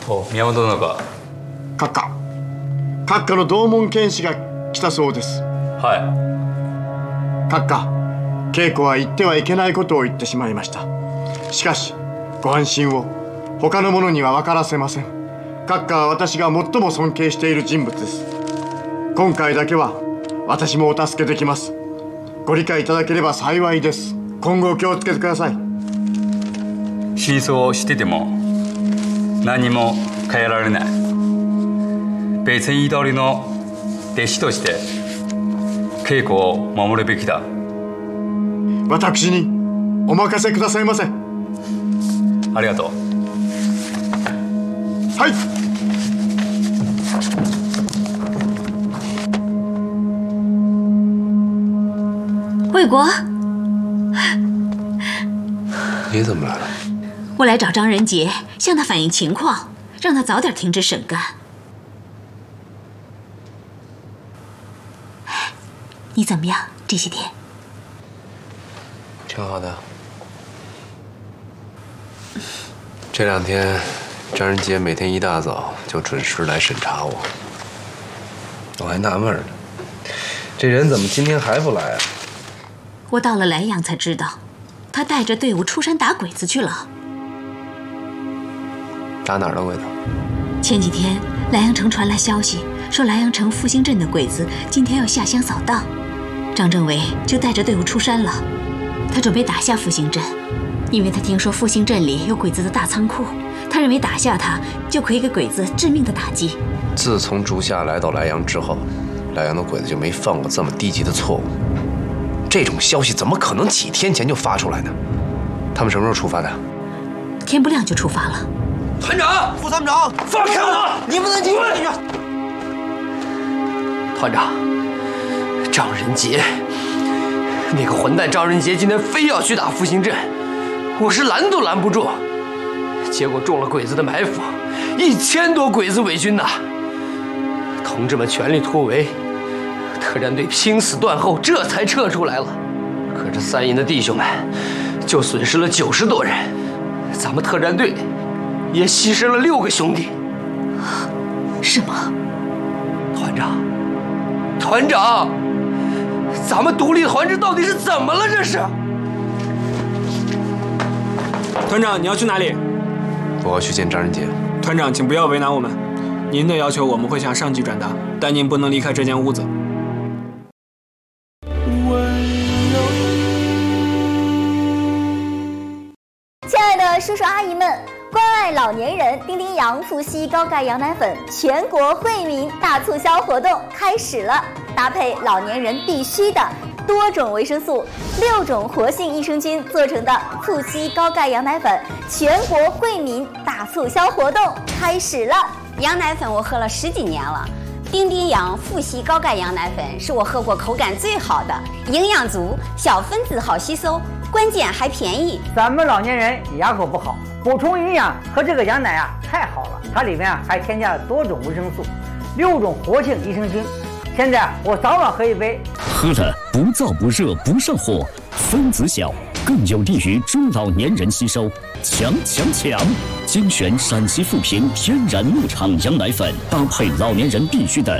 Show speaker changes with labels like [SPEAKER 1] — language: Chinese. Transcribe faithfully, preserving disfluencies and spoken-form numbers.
[SPEAKER 1] お、宮本殿か。
[SPEAKER 2] 閣下、閣下の同門剣士が来たそうです。
[SPEAKER 1] はい。
[SPEAKER 2] 閣下、稽古は言ってはいけないことを言ってしまいました。しかしご安心を。他の者には分からせません。閣下は私が最も尊敬している人物です。今回だけは私もお助けできます。ご理解いただければ幸いです。今後気をつけてください。
[SPEAKER 1] 真相を知ってても何も変えられない。別に通りの弟子として稽古を守るべきだ。
[SPEAKER 2] 私にお任せくださいませ。
[SPEAKER 1] ありがとう。
[SPEAKER 2] はい。
[SPEAKER 3] 魏国，
[SPEAKER 4] 你怎么来了？
[SPEAKER 3] 我来找张仁杰，向他反映情况，让他早点停止审干。你怎么样？这些天？
[SPEAKER 4] 挺好的。这两天，张仁杰每天一大早就准时来审查我，我还纳闷呢，这人怎么今天还不来啊？
[SPEAKER 3] 我到了莱阳才知道，他带着队伍出山打鬼子去了。
[SPEAKER 4] 打哪儿的鬼子？
[SPEAKER 3] 前几天莱阳城传来消息，说莱阳城复兴镇的鬼子今天要下乡扫荡，张政委就带着队伍出山了。他准备打下复兴镇，因为他听说复兴镇里有鬼子的大仓库，他认为打下它就可以给鬼子致命的打击。
[SPEAKER 4] 自从竹下来到莱阳之后，莱阳的鬼子就没犯过这么低级的错误。这种消息怎么可能几天前就发出来呢？他们什么时候出发的？
[SPEAKER 3] 天不亮就出发了。
[SPEAKER 4] 团长，副团长，放开我！你不能进去！
[SPEAKER 5] 团长，张仁杰，那个混蛋张仁杰今天非要去打复兴镇，我是拦都拦不住，结果中了鬼子的埋伏，一千多鬼子伪军呐！同志们全力突围，特战队拼死断后，这才撤出来了。可这三营的弟兄们就损失了九十多人，咱们特战队也牺牲了六个兄弟。
[SPEAKER 3] 是吗？
[SPEAKER 5] 团长，团长，咱们独立团这到底是怎么了？这是。
[SPEAKER 6] 团长，你要去哪里？
[SPEAKER 4] 我要去见张仁杰。
[SPEAKER 6] 团长，请不要为难我们。您的要求我们会向上级转达，但您不能离开这间屋子。
[SPEAKER 7] 亲爱的叔叔阿姨们，关爱老年人，丁丁洋富硒高钙羊奶粉全国惠民大促销活动开始了！搭配老年人必须的多种维生素、六种活性益生菌做成的富硒高钙羊奶粉全国惠民大促销活动开始了！
[SPEAKER 8] 羊奶粉我喝了十几年了，丁丁洋富硒高钙羊奶粉是我喝过口感最好的，营养足，小分子好吸收，关键还便宜。
[SPEAKER 9] 咱们老年人牙口不好，补充营养喝这个羊奶啊太好了，它里面啊还添加了多种维生素，六种活性益生菌。现在我早晚喝一杯，
[SPEAKER 10] 喝了不燥不热不上火，分子小，更有利于中老年人吸收。强强强！精选陕西富平天然牧场羊奶粉，搭配老年人必须的